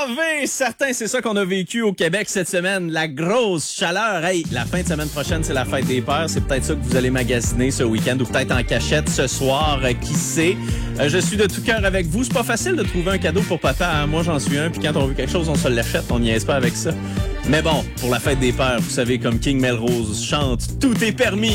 Certain, c'est ça qu'on a vécu au Québec cette semaine. La grosse chaleur. Hey, la fin de semaine prochaine, c'est la fête des pères. C'est peut-être ça que vous allez magasiner ce week-end ou peut-être en cachette ce soir. Qui sait? Je suis de tout cœur avec vous. C'est pas facile de trouver un cadeau pour papa. Hein? Moi, j'en suis un. Puis quand on veut quelque chose, on se l'achète. On niaise pas avec ça. Mais bon, pour la fête des pères, vous savez, comme King Melrose chante, tout est permis.